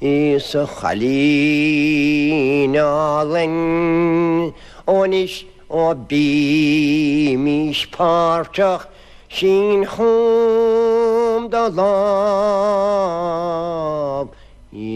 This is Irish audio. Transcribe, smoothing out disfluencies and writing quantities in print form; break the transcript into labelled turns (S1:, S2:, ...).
S1: is a chalín onis ó bí mis páirteach sin chum da lá